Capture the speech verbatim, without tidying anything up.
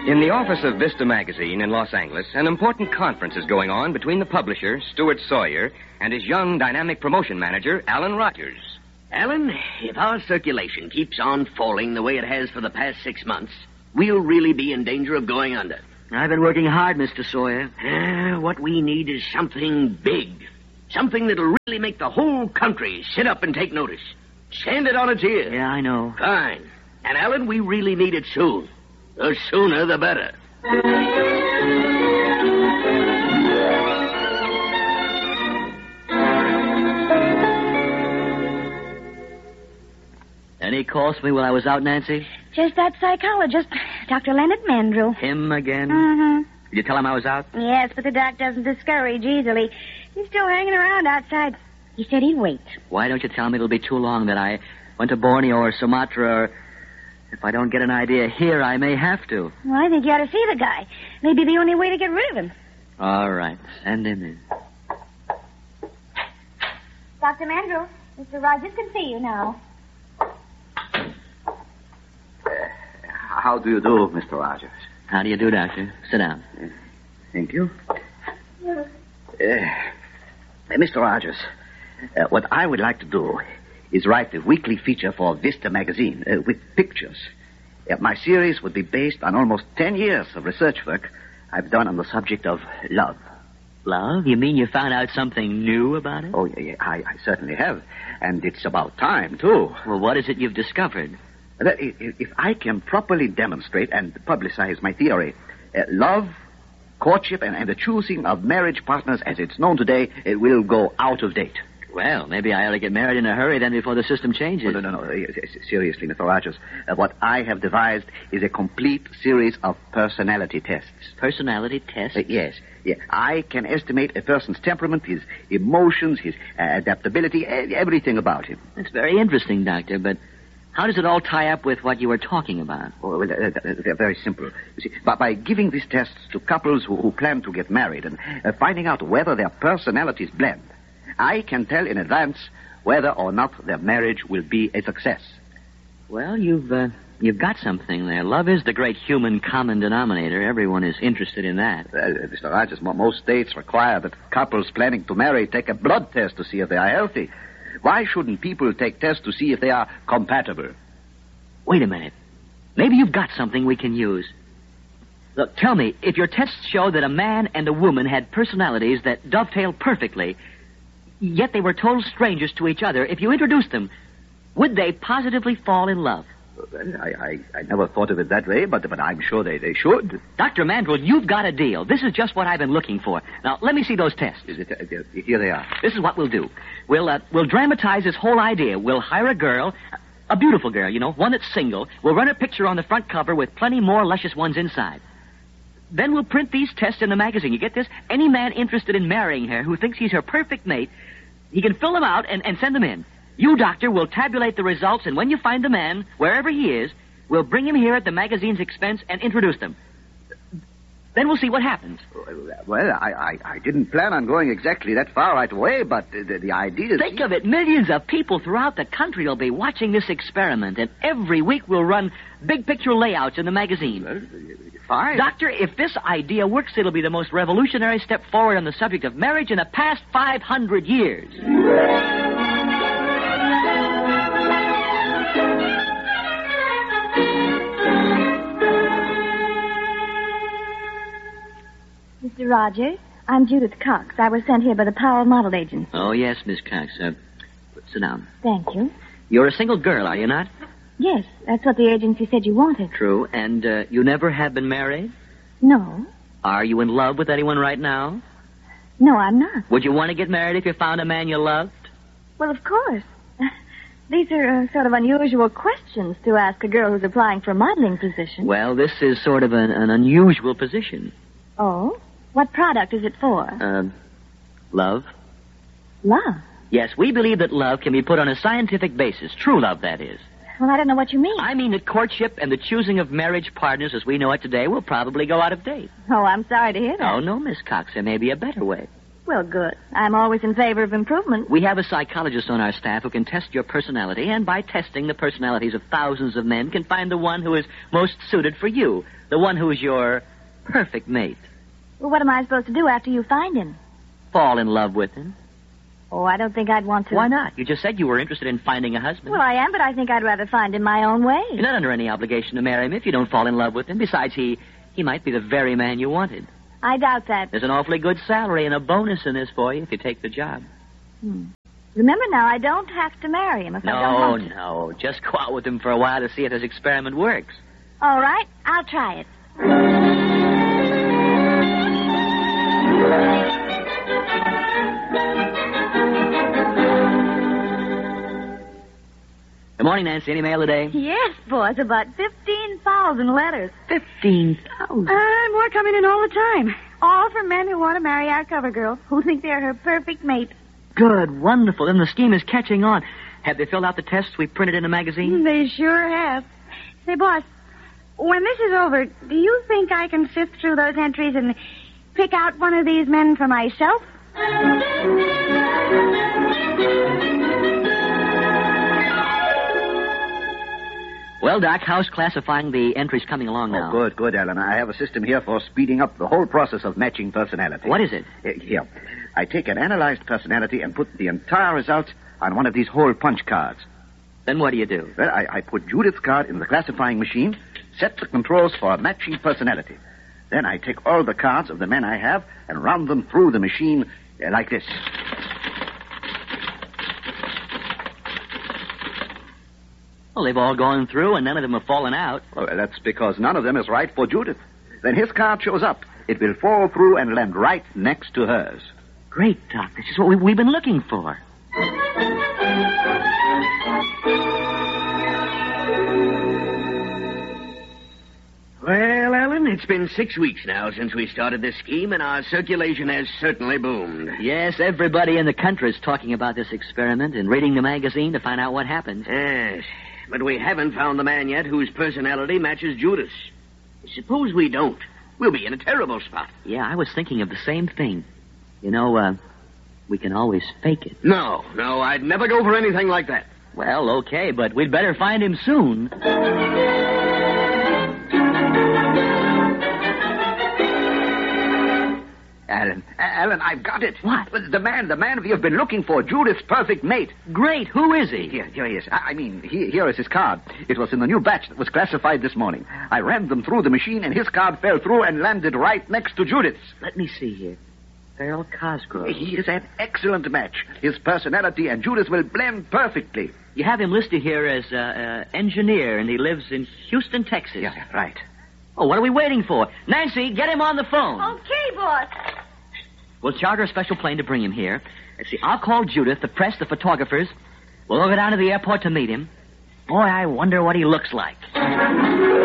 In the office of Vista Magazine in Los Angeles, an important conference is going on between the publisher, Stuart Sawyer, and his young dynamic promotion manager, Alan Rogers. Alan, if our circulation keeps on falling the way it has for the past six months, we'll really be in danger of going under. I've been working hard, Mister Sawyer. Uh, what we need is something big. Something that'll really make the whole country sit up and take notice. Stand it on its ear. Yeah, I know. Fine. And, Alan, we really need it soon. The sooner, the better. Any calls for me while I was out, Nancy? Just that psychologist, Doctor Leonard Mandrill. Him again? Mm-hmm. Did you tell him I was out? Yes, but the doc doesn't discourage easily. He's still hanging around outside. He said he'd wait. Why don't you tell me it'll be too long, that I went to Borneo or Sumatra, or if I don't get an idea here, I may have to. Well, I think you ought to see the guy. Maybe the only way to get rid of him. All right. Send him in. Doctor Mandrill, Mister Rogers can see you now. How do you do, Mister Rogers? How do you do, Doctor? Sit down. Uh, thank you. Uh, Mister Rogers, uh, what I would like to do is write a weekly feature for Vista Magazine uh, with pictures. Uh, my series would be based on almost ten years of research work I've done on the subject of love. Love? You mean you found out something new about it? Oh, yeah, yeah I, I certainly have. And it's about time, too. Well, what is it you've discovered? That if I can properly demonstrate and publicize my theory, uh, love, courtship, and, and the choosing of marriage partners as it's known today, it will go out of date. Well, maybe I ought to get married in a hurry then before the system changes. Oh, no, no, no. Uh, Seriously, Mister Rogers, uh, what I have devised is a complete series of personality tests. Personality tests? Uh, yes. Yeah. I can estimate a person's temperament, his emotions, his uh, adaptability, uh, everything about him. That's very interesting, Doctor, but how does it all tie up with what you were talking about? Oh, well, uh, they're very simple. You see, by, by giving these tests to couples who, who plan to get married and uh, finding out whether their personalities blend, I can tell in advance whether or not their marriage will be a success. Well, you've uh, you've got something there. Love is the great human common denominator. Everyone is interested in that. Uh, Mister Rogers, most states require that couples planning to marry take a blood test to see if they are healthy. Why shouldn't people take tests to see if they are compatible? Wait a minute. Maybe you've got something we can use. Look, tell me, if your tests show that a man and a woman had personalities that dovetail perfectly, yet they were total strangers to each other, if you introduced them, would they positively fall in love? I, I, I never thought of it that way, but, but I'm sure they, they should. Doctor Mandrill, you've got a deal. This is just what I've been looking for. Now, let me see those tests. Is it, uh, here they are. This is what we'll do. We'll, uh, we'll dramatize this whole idea. We'll hire a girl, a beautiful girl, you know, one that's single. We'll run her picture on the front cover with plenty more luscious ones inside. Then we'll print these tests in the magazine. You get this? Any man interested in marrying her who thinks he's her perfect mate, he can fill them out and, and send them in. You, Doctor, will tabulate the results, and when you find the man, wherever he is, we'll bring him here at the magazine's expense and introduce them. Then we'll see what happens. Well, I, I, I didn't plan on going exactly that far right away, but the, the idea is... Think of it. Millions of people throughout the country will be watching this experiment, and every week we'll run big picture layouts in the magazine. Well, fine. Doctor, if this idea works, it'll be the most revolutionary step forward on the subject of marriage in the past five hundred years. Mister Rogers, I'm Judith Cox. I was sent here by the Powell Model Agency. Oh, yes, Miss Cox. Uh, sit down. Thank you. You're a single girl, are you not? Yes, that's what the agency said you wanted. True. And uh, you never have been married? No. Are you in love with anyone right now? No, I'm not. Would you want to get married if you found a man you loved? Well, of course. These are uh, sort of unusual questions to ask a girl who's applying for a modeling position. Well, this is sort of an, an unusual position. Oh? What product is it for? Uh, love. Love? Yes, we believe that love can be put on a scientific basis. True love, that is. Well, I don't know what you mean. I mean that courtship and the choosing of marriage partners as we know it today will probably go out of date. Oh, I'm sorry to hear that. Oh, no, Miss Cox. There may be a better way. Well, good. I'm always in favor of improvement. We have a psychologist on our staff who can test your personality, and by testing the personalities of thousands of men, can find the one who is most suited for you, the one who is your perfect mate. Well, what am I supposed to do after you find him? Fall in love with him. Oh, I don't think I'd want to. Why not? You just said you were interested in finding a husband. Well, I am, but I think I'd rather find him my own way. You're not under any obligation to marry him if you don't fall in love with him. Besides, he, he might be the very man you wanted. I doubt that. There's an awfully good salary and a bonus in this for you if you take the job. Hmm. Remember now, I don't have to marry him if no, I don't want to. No, no. Just go out with him for a while to see if this experiment works. All right, I'll try it. Good morning, Nancy. Any mail today? Yes, boss. About fifteen thousand letters. Fifteen thousand? Uh, more coming in all the time. All from men who want to marry our cover girl, who think they're her perfect mate. Good. Wonderful. And the scheme is catching on. Have they filled out the tests we printed in the magazine? They sure have. Say, boss, when this is over, do you think I can sift through those entries and pick out one of these men for myself? Well, Doc, how's classifying the entries coming along now? Oh, good, good, Ellen. I have a system here for speeding up the whole process of matching personality. What is it? Uh, Here. I take an analyzed personality and put the entire results on one of these hole punch cards. Then what do you do? Well, I, I put Judith's card in the classifying machine, set the controls for matching personality. Then I take all the cards of the men I have and run them through the machine uh, like this. Well, they've all gone through and none of them have fallen out. Well, that's because none of them is right for Judith. When his card shows up, it will fall through and land right next to hers. Great, Doc. This is what we, we've been looking for. Well, Alan, it's been six weeks now since we started this scheme, and our circulation has certainly boomed. Yes, everybody in the country is talking about this experiment and reading the magazine to find out what happens. Yes, but we haven't found the man yet whose personality matches Judith's. Suppose we don't. We'll be in a terrible spot. Yeah, I was thinking of the same thing. You know, uh, we can always fake it. No, no, I'd never go for anything like that. Well, okay, but we'd better find him soon. Alan, Alan, I've got it. What? The man, the man we have been looking for, Judith's perfect mate. Great. Who is he? Here, here he is. I, I mean, he, here is his card. It was in the new batch that was classified this morning. I ran them through the machine, and his card fell through and landed right next to Judith's. Let me see here. Farrell Cosgrove. He is an excellent match. His personality and Judith will blend perfectly. You have him listed here as uh, uh, engineer, and he lives in Houston, Texas. Yeah, right. Oh, what are we waiting for? Nancy, get him on the phone. Okay, boss. We'll charter a special plane to bring him here. Let's see, I'll call Judith, the press, the photographers. We'll go down to the airport to meet him. Boy, I wonder what he looks like.